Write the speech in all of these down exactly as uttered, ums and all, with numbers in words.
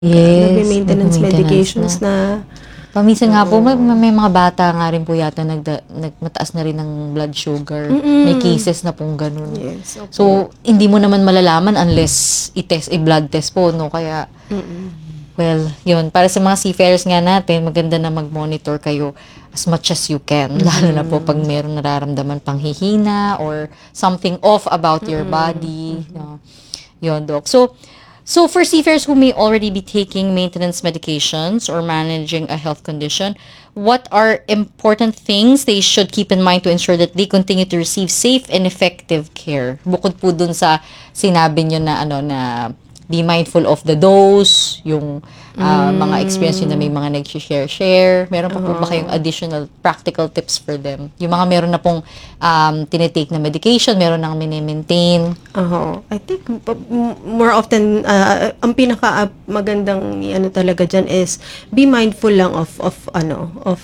Yes, nagme-maintenance nagme-maintenance medications na. Paminsan nga po, may, Oo. may mga bata nga rin po yata nagda, nag, mataas na rin ng blood sugar. Mm-mm. May cases na pong ganun. Yes, opo. So, hindi mo naman malalaman unless i-test, i-blood test po, no? Kaya, Mm-mm. well, yun. Para sa mga seafarers nga natin, maganda na mag-monitor kayo as much as you can. Mm-hmm. Lalo na po pag meron nararamdaman panghihina or something off about your body. Mm-hmm. No? Yun, Doc. So, So for seafarers who may already be taking maintenance medications or managing a health condition, what are important things they should keep in mind to ensure that they continue to receive safe and effective care? Bukod po dun sa sinabi nyo na ano na be mindful of the dose, yung uh, mga experience yun na may mga nag-share-share. Meron pa po ba kayong additional practical tips for them? Yung mga meron na pong um, tinitake na medication, meron nang mini-maintain. Uh, I think m- more often, uh, ang pinaka uh, magandang ano talaga dyan is be mindful lang of of ano of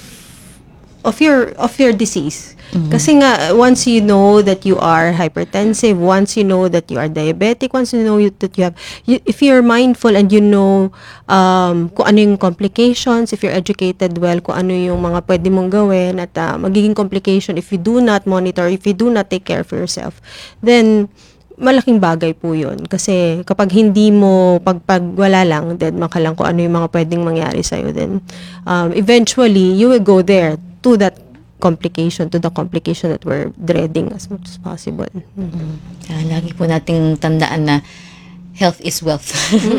of your of your disease. Mm-hmm. Kasi nga once you know that you are hypertensive, once you know that you are diabetic, once you know you, that you have you, if you're mindful and you know um kung ano yung complications, if you're educated well kung ano yung mga pwede mong gawin at uh, magiging complication if you do not monitor, if you do not take care of yourself, then malaking bagay po yun. Kasi kapag hindi mo, pag, pag wala lang, then maka lang kung ano yung mga pwedeng mangyari sa'yo, then um, eventually, you will go there to that complication, to the complication that we're dreading as much as possible. Mm-hmm. Uh, lagi po nating tandaan na health is wealth.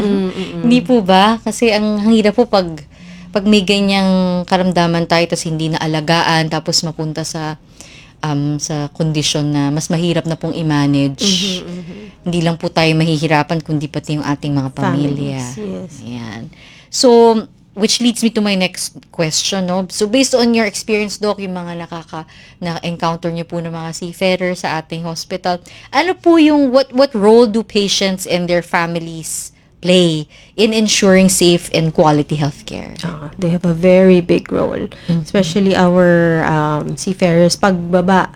Hindi po ba? Kasi ang hirap po pag, pag may ganyang karamdaman tayo tapos hindi na alagaan, tapos mapunta sa um, sa kondisyon na mas mahirap na pong i-manage. Mm-hmm, mm-hmm. Hindi lang po tayo mahihirapan, kundi pati yung ating mga pamilya. Families, yes. Ayan. So, which leads me to my next question, no? So, based on your experience, Doc, yung mga nakaka, na-encounter niyo po ng mga seafarers sa ating hospital, ano po yung, what, what role do patients and their families play in ensuring safe and quality healthcare? Uh, they have a very big role, mm-hmm. especially our um, seafarers pagbaba.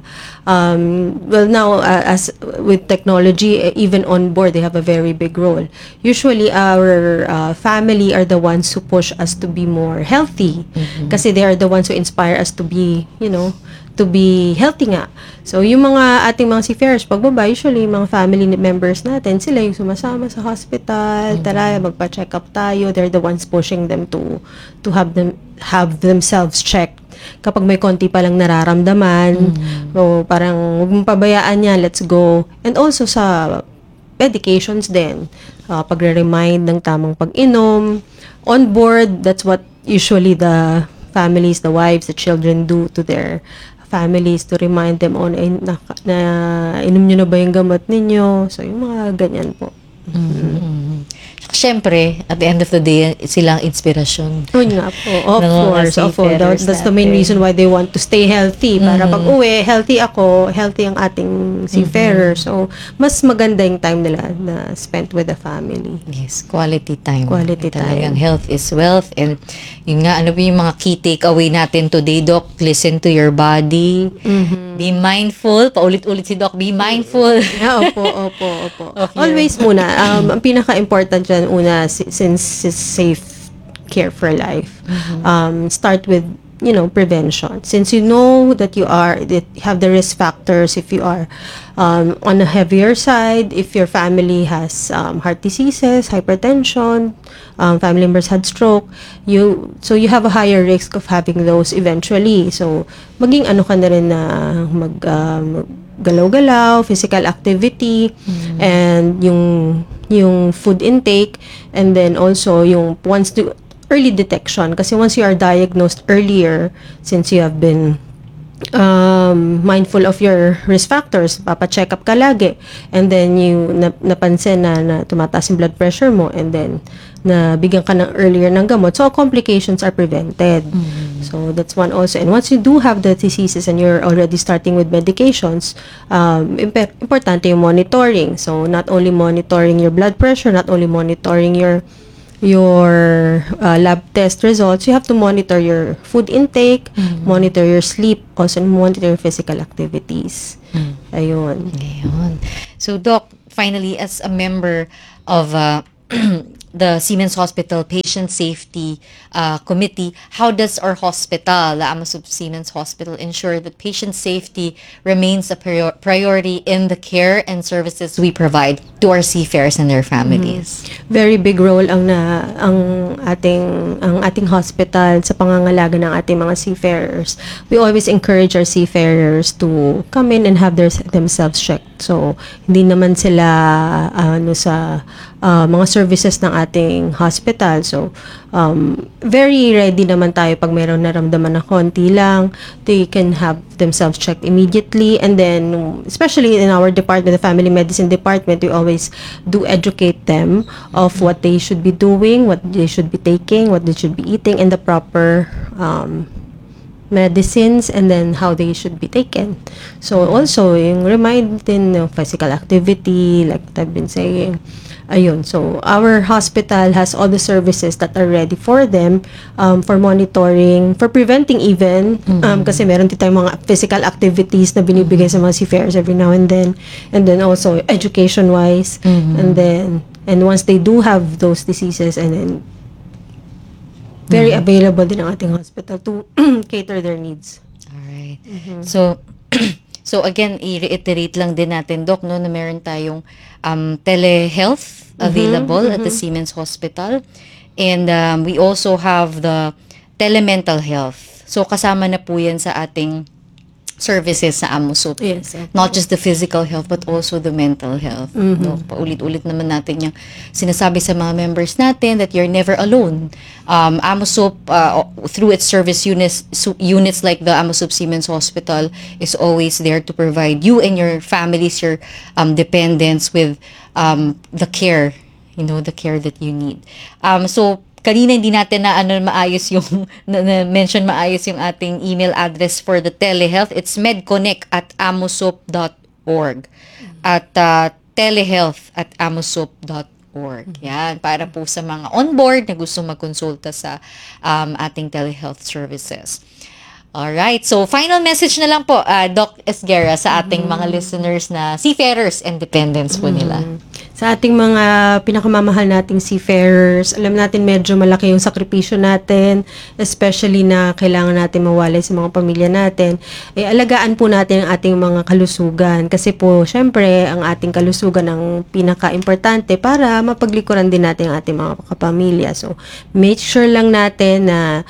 Um, well, now uh, as with technology, even on board, they have a very big role. Usually, our uh, family are the ones who push us to be more healthy, mm-hmm. kasi they are the ones who inspire us to be, you know, to be healthy nga. So, yung mga ating mga seafarers, pagbaba, usually, mga family members natin, sila yung sumasama sa hospital, mm-hmm. tara, magpa-check up tayo. They're the ones pushing them to to have them have themselves checked. Kapag may konti pa lang nararamdaman, mm-hmm. so, parang huwag mong pabayaan yan, let's go. And also sa medications din, uh, pagre-remind ng tamang pag-inom. On board, that's what usually the families, the wives, the children do to their families to remind them on eh, na, na inom nyo na ba yung gamot ninyo. So, yung mga ganyan po. Mm-hmm. Siyempre, at the end of the day, silang inspirasyon. Oh, nga po. Of ng course. Of course. That, that's the main reason why they want to stay healthy. Para Mm-hmm. pag uwi, healthy ako, healthy ang ating seafarer. Mm-hmm. So, mas maganda yung time nila na spent with the family. Yes, quality time. Quality At talagang time. health is wealth. And yun nga, ano ba yung mga key takeaway natin today, Doc? Listen to your body. Mm-hmm. Be mindful. Paulit-ulit si Doc, be mindful. Yeah, opo, opo, opo. Of your- Always muna. Um, ang pinaka-important dyan, una, si- since it's safe care for life, Mm-hmm. um, start with, you know, prevention. Since you know that you are, that you have the risk factors, if you are um, on a heavier side, if your family has um, heart diseases, hypertension, um, family members had stroke, you, so you have a higher risk of having those eventually. So, maging ano ka na rin na mag, um, galaw-galaw, physical activity, mm-hmm. and yung yung food intake, and then also yung once to early detection, kasi once you are diagnosed earlier, since you have been um, mindful of your risk factors, papa-check up ka lagi, and then you na, napansin na, na tumataas yung blood pressure mo, and then na bigyan ka ng earlier ng gamot, so complications are prevented. Mm-hmm. So that's one also. And once you do have the diseases and you're already starting with medications, um, imp- importante yung monitoring. So not only monitoring your blood pressure, not only monitoring your your uh, lab test results, you have to monitor your food intake, mm-hmm. monitor your sleep, also monitor your physical activities. Mm. Ayun. Ayun. So, Doc, finally, as a member of uh, the Siemens Hospital Patient Safety uh, Committee, how does our hospital, the AMOSUP Siemens Hospital, ensure that patient safety remains a prior- priority in the care and services we provide to our seafarers and their families? Very big role ang na ang ating ang ating hospital sa pangangalaga ng ating mga seafarers. We always encourage our seafarers to come in and have their themselves checked. So hindi naman sila uh, ano sa uh, mga services ng ating hospital. So um, very ready naman tayo pag mayroong naramdaman na konti lang. They can have themselves checked immediately, and then especially in our department, the family medicine department, we always do educate them of what they should be doing, what they should be taking, what they should be eating, and the proper um, medicines, and then how they should be taken. So also yung remind din of physical activity, like what I've been saying. Ayun, so our hospital has all the services that are ready for them, um, for monitoring, for preventing even, um, kasi meron din tayong mga physical activities na binibigay sa mga seafarers every now and then, and then also education-wise, and then, and once they do have those diseases, and then very available din ang ating hospital to cater their needs. Alright. So, so again, i-reiterate lang din natin, Doc, no, na meron tayong um, telehealth available at the Siemens Hospital. And um, we also have the telemental health. So, kasama na po yan sa ating services sa AMOSUP. Yes, okay. Not just the physical health, but also the mental health. No? Paulit-ulit naman natin yung sinasabi sa mga members natin that you're never alone. Um, AMOSUP, uh, through its service units, su- units like the AMOSUP Siemens Hospital, is always there to provide you and your families, your um, dependents with um, the care, you know, the care that you need. Um, so, kanina hindi natin na ano maayos yung na, na mention maayos yung ating email address for the telehealth. It's medconnect at amosup dot org at uh, telehealth at amosup dot org. Yan, para po sa mga on-board na gusto magkonsulta sa um, ating telehealth services. Alright, so final message na lang po, uh, Doc Esguerra, sa ating mga listeners na seafarers and dependents po nila. Sa ating mga pinakamamahal nating seafarers, alam natin medyo malaki yung sakripisyo natin, especially na kailangan natin mawalay sa mga pamilya natin. Eh, alagaan po natin ang ating mga kalusugan. Kasi po, syempre, ang ating kalusugan ang pinaka-importante para mapaglikuran din natin ang ating mga kapamilya. So, make sure lang natin na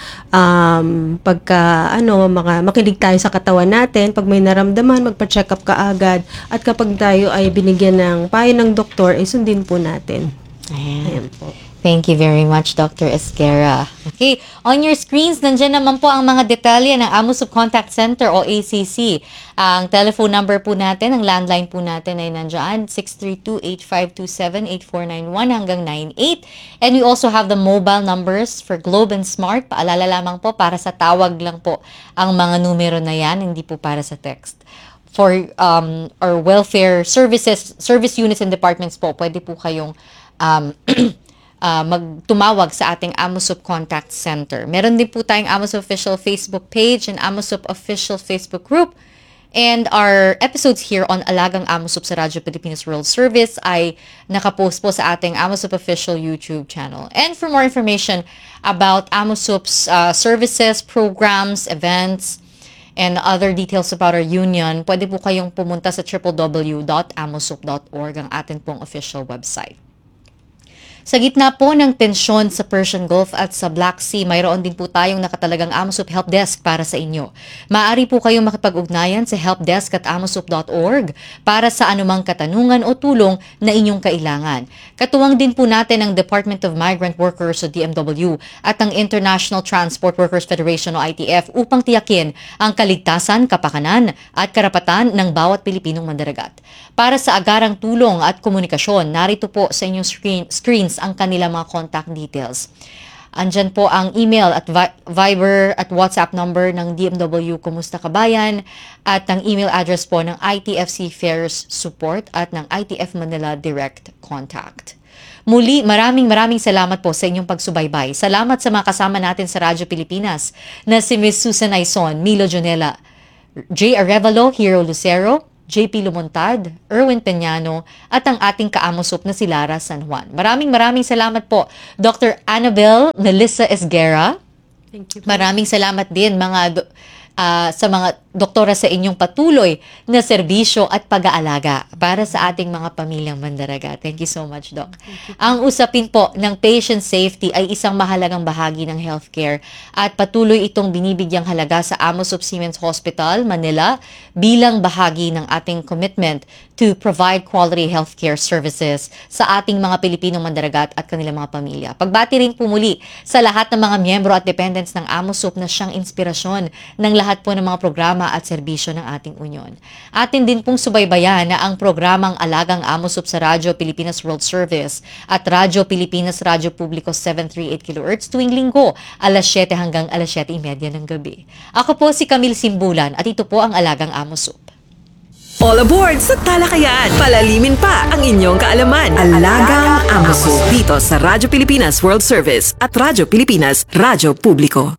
um, pagka, ano, maka, makinig tayo sa katawan natin. Pag may naramdaman, magpa-check up ka agad. At kapag tayo ay binigyan ng payo ng doktor, ay sundin po natin. Ayan. Ayan po. Thank you very much, Doctor Esguerra. Okay, on your screens, nandiyan naman po ang mga detalye ng AMOSUP Contact Center o A C C. Ang telephone number po natin, ang landline po natin ay nandiyan, six three two, eight five two seven, eight four nine one hanggang nine eight. And we also have the mobile numbers for Globe and Smart. Paalala lamang po, para sa tawag lang po ang mga numero na yan, hindi po para sa text. For um, our welfare services, service units and departments po, pwede po kayong um, uh, magtumawag sa ating AMOSUP Contact Center. Meron din po tayong AMOSUP Official Facebook page and AMOSUP Official Facebook group. And our episodes here on Alagang AMOSUP sa Radyo Pilipinas World Service ay nakapost po sa ating AMOSUP Official YouTube channel. And for more information about AMOSUP's uh, services, programs, events, and other details about our union, pwede po kayong pumunta sa w w w dot amosup dot org, ang atin pong official website. Sa gitna po ng tensyon sa Persian Gulf at sa Black Sea, mayroon din po tayong nakatalagang AMOSUP Help Desk para sa inyo. Maaari po kayong makipag-ugnayan sa helpdesk at amosup dot org para sa anumang katanungan o tulong na inyong kailangan. Katuwang din po natin ang Department of Migrant Workers o D M W at ang International Transport Workers Federation o I T F upang tiyakin ang kaligtasan, kapakanan at karapatan ng bawat Pilipinong mandaragat. Para sa agarang tulong at komunikasyon, narito po sa inyong screen, screens ang kanilang mga contact details. Andyan po ang email at vi- Viber at WhatsApp number ng D M W Kumusta Kabayan at ang email address po ng I T F Seafarers Support at ng I T F Manila Direct Contact. Muli, maraming maraming salamat po sa inyong pagsubaybay. Salamat sa mga kasama natin sa Radyo Pilipinas na si Miss Susan Aison, Milo Jonela, J. Arevalo, Hero Lucero, J P Lumuntad, Erwin Peñano, at ang ating kaamusup na si Lara San Juan. Maraming maraming salamat po, Doctor Annabel Melissa Esguera. Thank you. Maraming salamat din mga do- ah, sa mga doktora sa inyong patuloy na serbisyo at pag-aalaga para sa ating mga pamilyang mandaraga. Thank you so much, Doc. Ang usapin po ng patient safety ay isang mahalagang bahagi ng healthcare at patuloy itong binibigyang halaga sa Amos of Siemens Hospital, Manila bilang bahagi ng ating commitment to provide quality healthcare services sa ating mga Pilipinong mandaragat at kanilang mga pamilya. Pagbati rin po muli sa lahat ng mga miyembro at dependents ng Amosop na siyang inspirasyon ng lahat po ng mga programa at serbisyo ng ating unyon. Atin din pong subaybayan na ang programang Alagang Amosop sa Radyo Pilipinas World Service at Radyo Pilipinas Radyo Publiko seven thirty-eight kilohertz tuwing linggo alas siyete hanggang alas siyete thirty ng gabi. Ako po si Camille Simbulan at ito po ang Alagang Amosop. All aboard sa talakayan. Palalimin pa ang inyong kaalaman. Alagang Amosop dito sa Radyo Pilipinas World Service at Radyo Pilipinas Radyo Publiko.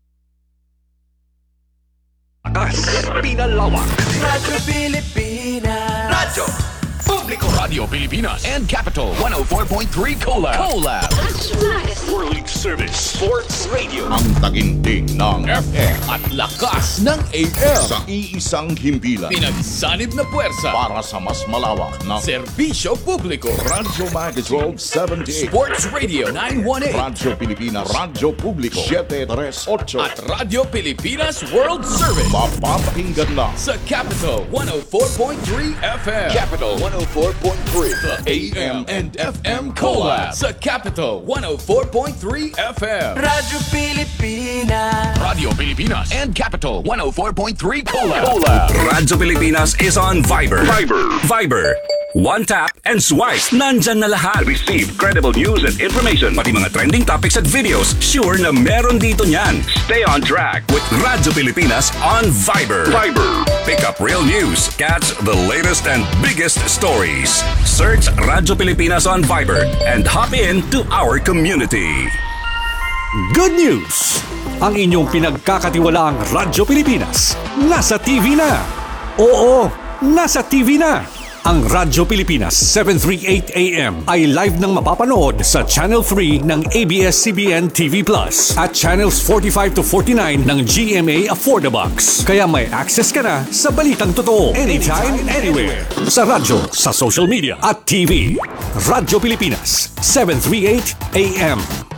Akas, pinalawak. Radyo Pilipinas. Radyo Publiko. Radio Pilipinas and Capital one oh four point three Collab. Collab. World Service. Sports Radio. Ang taginting ng F M at lakas ng A M. sa iisang himpilan Pinagsanib na puwersa. para sa mas malawak na Serbisyo Publiko. Radyo Magazine twelve seventy-eight, Sports Radio nine one eight. Radyo Pilipinas, Radyo Publiko seven thirty-eight, At Radio Pilipinas World Service. mapapakinggan lang Sa Capital one oh four point three F M. Capital one oh four point three. The A M and F M Collab. Sa Capital one oh four point three F M. Radyo Pilipinas. Radio Pilipinas and Capital one oh four point three Collab. Collab. Radyo Pilipinas is on Viber. Viber. Viber. One tap and swipe. Nandyan na lahat. Receive credible news and information. Pati mga trending topics at videos. Sure na meron dito niyan. Stay on track with Radyo Pilipinas on Viber. Viber. Pick up real news. Catch the latest and biggest stories. Search Radyo Pilipinas on Viber and hop in to our community. Good news! Ang inyong pinagkakatiwalaang Radyo Pilipinas nasa T V na. Oo, nasa T V na. Ang Radyo Pilipinas seven thirty-eight A M ay live nang mapapanood sa Channel three ng A B S C B N T V Plus at Channels forty-five to forty-nine ng G M A Affordabox. Kaya may access ka na sa balitang totoo anytime, anywhere. Sa radyo, sa social media at T V. Radyo Pilipinas seven thirty-eight A M.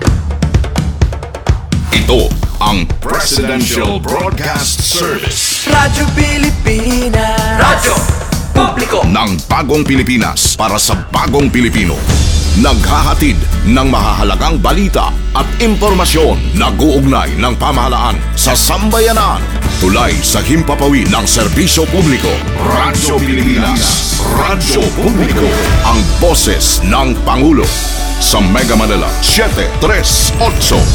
ito ang Presidential Broadcast Service Radyo Pilipinas. Radyo Publiko. ng bagong Pilipinas para sa bagong Pilipino. Naghahatid ng mahahalagang balita at impormasyon na guugnay ng pamahalaan sa sambayanan. Tulay sa himpapawid ng serbisyo publiko. Radyo Pilipinas. Radyo Publiko. Ang boses ng Pangulo. Sa Mega Manila, seven thirty-eight.